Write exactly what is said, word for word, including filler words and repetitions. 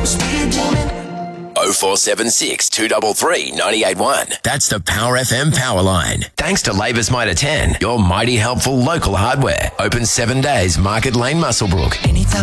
oh four seven six, two three three, nine eight one. That's the Power F M power line. Thanks to Labour's Mitre ten, your mighty helpful local hardware. Open seven days, Market Lane, Muswellbrook. Anytime